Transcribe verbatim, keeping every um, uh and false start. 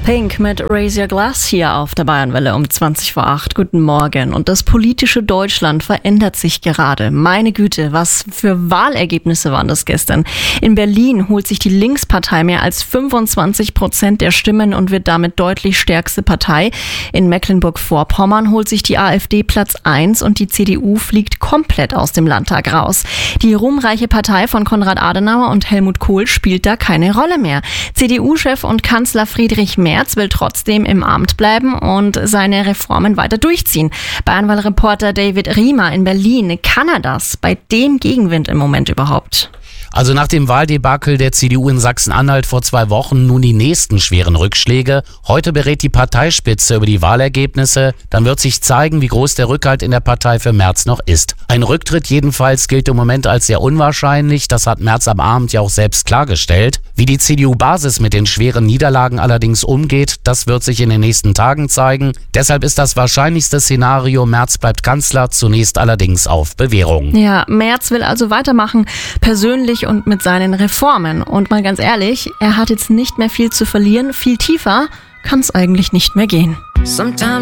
Pink mit Raise Your Glass hier auf der Bayernwelle um zwanzig vor acht. Guten Morgen. Und das politische Deutschland verändert sich gerade. Meine Güte, was für Wahlergebnisse waren das gestern? In Berlin holt sich die Linkspartei mehr als fünfundzwanzig Prozent der Stimmen und wird damit deutlich stärkste Partei. In Mecklenburg-Vorpommern holt sich die AfD Platz eins und die C D U fliegt komplett aus dem Landtag raus. Die ruhmreiche Partei von Konrad Adenauer und Helmut Kohl spielt da keine Rolle mehr. C D U-Chef und Kanzler Friedrich Merz Merz will trotzdem im Amt bleiben und seine Reformen weiter durchziehen. Bayernwahl-Reporter David Riemer in Berlin. Kann er das bei dem Gegenwind im Moment überhaupt? Also nach dem Wahldebakel der C D U in Sachsen-Anhalt vor zwei Wochen nun die nächsten schweren Rückschläge. Heute berät die Parteispitze über die Wahlergebnisse. Dann wird sich zeigen, wie groß der Rückhalt in der Partei für Merz noch ist. Ein Rücktritt jedenfalls gilt im Moment als sehr unwahrscheinlich. Das hat Merz am Abend ja auch selbst klargestellt. Wie die C D U-Basis mit den schweren Niederlagen allerdings umgeht, das wird sich in den nächsten Tagen zeigen. Deshalb ist das wahrscheinlichste Szenario, Merz bleibt Kanzler, zunächst allerdings auf Bewährung. Ja, Merz will also weitermachen, persönlich und mit seinen Reformen. Und mal ganz ehrlich, er hat jetzt nicht mehr viel zu verlieren. Viel tiefer kann es eigentlich nicht mehr gehen. Sometimes